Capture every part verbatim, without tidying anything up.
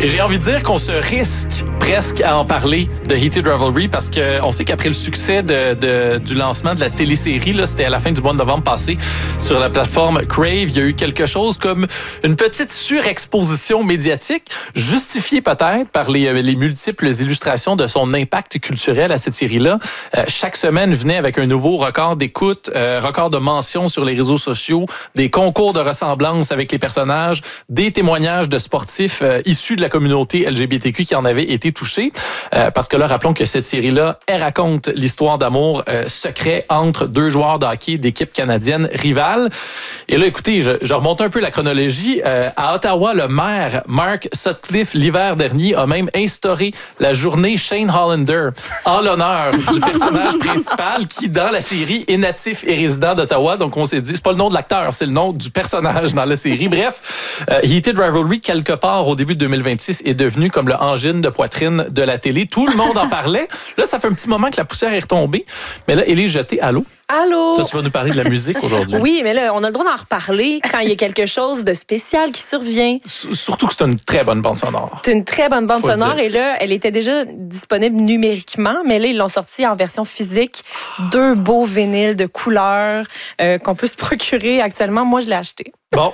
Et j'ai envie de dire qu'on se risque presque à en parler de Heated Rivalry parce qu'on sait qu'après le succès de, de, du lancement de la télésérie, là, c'était à la fin du mois de novembre passé, sur la plateforme Crave, il y a eu quelque chose comme une petite surexposition médiatique, justifiée peut-être par les, les multiples illustrations de son impact culturel à cette série-là. Euh, chaque semaine venait avec un nouveau record d'écoute, euh, record de mentions sur les réseaux sociaux, des concours de ressemblance avec les personnages, des témoignages de sportifs euh, issus de la communauté L G B T Q qui en avaient été touchés. Euh, parce que là, rappelons que cette série-là, elle raconte l'histoire d'amour euh, secret entre deux joueurs de hockey d'équipes canadiennes rivales. Et là, écoutez, je, je remonte un peu la chronologie. Euh, à Ottawa, le maire Mark Sutcliffe, l'hiver dernier, a même instauré la journée Shane Hollander en l'honneur du personnage principal qui, dans la série, est natif et résident d'Ottawa. Donc, on s'est dit, c'est pas le nom de l'acteur, c'est le nom du personnage dans la série. Bref, euh, Heated Rivalry, quelque part au début de deux mille vingt-six, est devenu comme le angine de poitrine de la télé. Tout le monde en parlait. Là, ça fait un petit moment que la poussière est retombée. Mais là, elle est jetée. Allô? Allô? Toi, tu vas nous parler de la musique aujourd'hui. Oui, mais là, on a le droit d'en reparler quand il y a quelque chose de spécial qui survient. S- surtout que c'est une très bonne bande sonore. C'est une très bonne bande Faut sonore. Et là, elle était déjà disponible numériquement, mais là, ils l'ont sortie en version physique. Deux beaux vinyles de couleurs euh, qu'on peut se procurer actuellement. Moi, je l'ai acheté. Bon,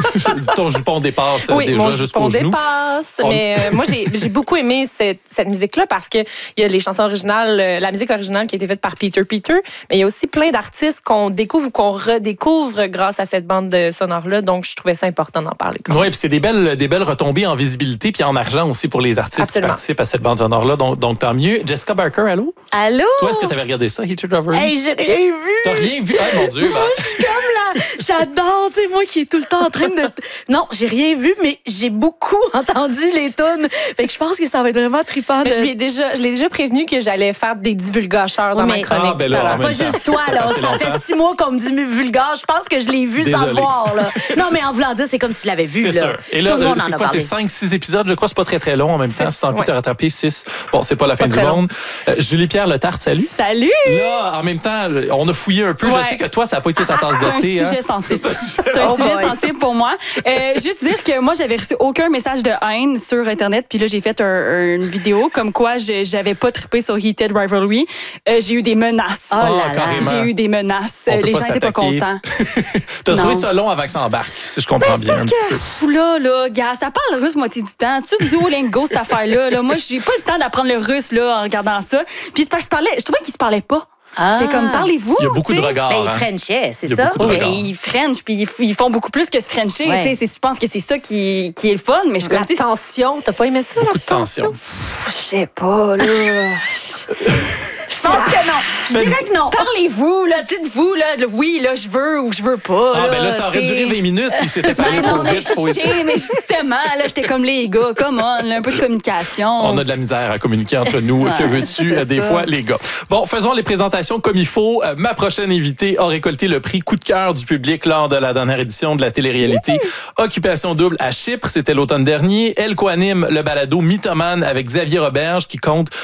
ton jupon dépasse oui, déjà mon jusqu'au jupon genou. dépasse, On... mais euh, moi, j'ai, j'ai beaucoup aimé cette, cette musique-là parce qu'il y a les chansons originales, euh, la musique originale qui a été faite par Peter Peter, mais il y a aussi plein d'artistes qu'on découvre ou qu'on redécouvre grâce à cette bande sonore-là, donc je trouvais ça important d'en parler. Oui, puis c'est des belles, des belles retombées en visibilité puis en argent aussi pour les artistes Absolument. qui participent à cette bande sonore-là, donc, donc tant mieux. Jessica Barker, allô? Allô? Toi, est-ce que tu avais regardé ça, Heated Rivalry? Hey, j'ai rien vu! T'as rien vu? Ah, mon Dieu! Moi, je suis comme là, j'adore, tu sais, moi qui est tout le temps en train de... Non, j'ai rien vu, mais j'ai beaucoup entendu les tunes. Fait que je pense que ça va être vraiment trippant. De... Je l'ai déjà, je l'ai déjà prévenu que j'allais faire des divulgateurs dans Oui, ma mais- chronique Ah, ben tout là, à l'heure. en même Pas temps. juste toi, là. Ça fait Ça fait longtemps. six mois qu'on me dit vulgaire. Je pense que je l'ai vu sans Désolé. le voir, là. Non, mais en voulant dire, c'est comme si je l'avais vu, C'est là. sûr. Et là, Tout le monde c'est en a quoi? parlé. C'est cinq, six épisodes. Je crois que c'est pas très, très long en même temps. Six, Si t'as envie de te ouais. rattraper, six. Bon, c'est pas la C'est fin pas du très monde. Euh, Julie-Pierre Letarte, salut. Salut! Là, en même temps, on a fouillé un peu. Ouais. Je sais que toi, ça n'a pas été ta tasse C'est un de thé. sujet hein? sensible. C'est C'est un Oh sujet boy. sensible pour moi. Euh, juste dire que moi, j'avais reçu aucun message de haine sur Internet. Puis là, j'ai fait un- une vidéo comme quoi je- j'avais pas trippé sur Heated Rivalry. Euh, j'ai eu des menaces. Oh là là. carrément. J'ai eu des menaces. On peut Les pas gens étaient pas s'attaquer. contents. T'as Non. trouvé ça long avant que ça embarque, si je comprends bien un Parce petit que, peu. pff, là, là, gars, ça parle russe moitié du temps. C'est-tu du Duolingo, cette affaire-là? Là? Moi, j'ai pas le temps d'apprendre le russe, là, en regardant ça. Puis c'est parce que je parlais, je trouvais qu'ils se parlaient pas. Ah. J'étais comme, parlez-vous? Il y a beaucoup de tu sais? regards. Ben, ils hein. frenchaient, c'est Il y a ça? beaucoup de Oui, regards. mais ils French, puis ils, f- ils font beaucoup plus que se Frencher. Ouais. tu sais. C'est- Je pense que c'est ça qui, qui est le fun, mais je suis La comme, tu sais, tension, t'as pas aimé ça? Beaucoup la de tension. je sais pas, là. Je pense que non. Je dirais que non. Parlez-vous, là, dites-vous, là, le oui, là, je veux ou je veux pas. Ah, ben là, là, ça aurait tu sais. duré vingt minutes si c'était pas allé Ben trop non, mais vite. Faut- je sais, mais justement, là, j'étais comme les gars, come on, là, un peu de communication. On a de la misère à communiquer entre nous. Ouais, Que veux-tu, c'est euh, des ça. fois, les gars? Bon, faisons les présentations comme il faut. Euh, ma prochaine invitée a récolté le prix coup de cœur du public lors de la dernière édition de la télé-réalité Occupation double à Chypre. C'était l'automne dernier. Elle co-anime le balado Mythomane avec Xavier Roberge qui compte